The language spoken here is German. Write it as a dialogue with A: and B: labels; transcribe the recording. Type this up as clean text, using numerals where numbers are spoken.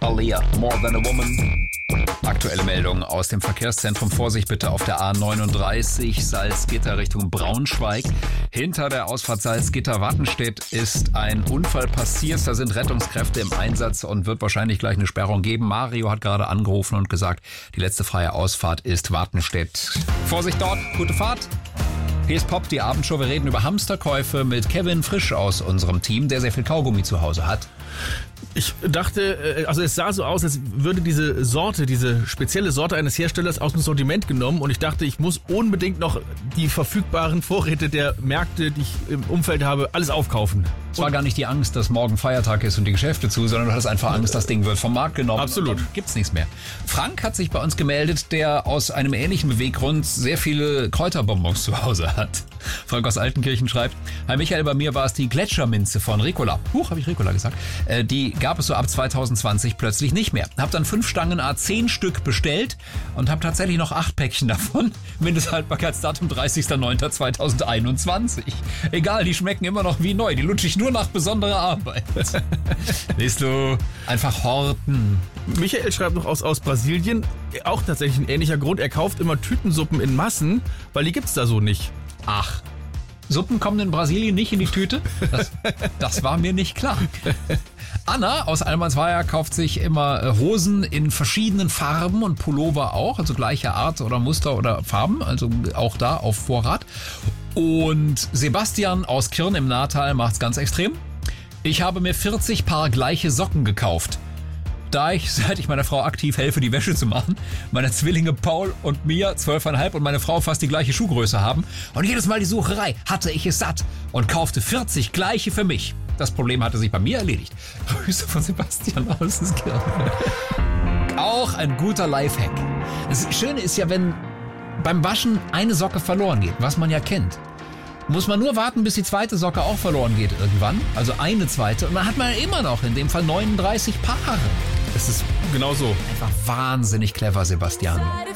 A: Aaliyah, More Than a Woman. Aktuelle Meldung aus dem Verkehrszentrum. Vorsicht bitte auf der A39 Salzgitter Richtung Braunschweig. Hinter der Ausfahrt Salzgitter-Wattenstedt ist ein Unfall passiert. Da sind Rettungskräfte im Einsatz und wird wahrscheinlich gleich eine Sperrung geben. Mario hat gerade angerufen und gesagt, die letzte freie Ausfahrt ist Wattenstedt. Vorsicht dort, gute Fahrt. Hier ist Pop, die Abendshow. Wir reden über Hamsterkäufe mit Kevin Frisch aus unserem Team, der sehr viel Kaugummi zu Hause hat.
B: Ich dachte, also es sah so aus, als würde diese spezielle Sorte eines Herstellers aus dem Sortiment genommen und ich dachte, ich muss unbedingt noch die verfügbaren Vorräte der Märkte, die ich im Umfeld habe, alles aufkaufen.
A: Es war gar nicht die Angst, dass morgen Feiertag ist und die Geschäfte zu, sondern du hattest einfach Angst, das Ding wird vom Markt genommen.
B: Absolut.
A: Und dann gibt's nichts mehr. Frank hat sich bei uns gemeldet, der aus einem ähnlichen Beweggrund sehr viele Kräuterbonbons zu Hause hat. Frank aus Altenkirchen schreibt: Hi Michael, bei mir war es die Gletscherminze von Ricola. Habe ich Ricola gesagt? Die gab es so ab 2020 plötzlich nicht mehr. Hab dann 5 Stangen A10 Stück bestellt und habe tatsächlich noch 8 Päckchen davon. Mindesthaltbarkeitsdatum 30.09.2021. Egal, die schmecken immer noch wie neu. Die lutsche ich nur nach besonderer Arbeit. Siehst du, einfach horten.
B: Michael schreibt noch aus Brasilien, auch tatsächlich ein ähnlicher Grund. Er kauft immer Tütensuppen in Massen, weil die gibt's da so nicht.
A: Ach, Suppen kommen in Brasilien nicht in die Tüte? Das war mir nicht klar. Anna aus Almansweier kauft sich immer Hosen in verschiedenen Farben und Pullover auch, also gleiche Art oder Muster oder Farben, also auch da auf Vorrat. Und Sebastian aus Kirn im Nahtal macht's ganz extrem. Ich habe mir 40 Paar gleiche Socken gekauft. Seit ich meiner Frau aktiv helfe, die Wäsche zu machen, meine Zwillinge Paul und Mia, 12,5 und meine Frau fast die gleiche Schuhgröße haben. Und jedes Mal die Sucherei hatte ich es satt und kaufte 40 gleiche für mich. Das Problem hatte sich bei mir erledigt. Grüße von Sebastian aus Kirn. Auch ein guter Lifehack. Das Schöne ist ja, wenn beim Waschen eine Socke verloren geht, was man ja kennt. Muss man nur warten, bis die zweite Socke auch verloren geht irgendwann. Also eine zweite. Und dann hat man immer noch in dem Fall 39 Paare.
B: Es ist genau so.
A: Einfach wahnsinnig clever, Sebastian.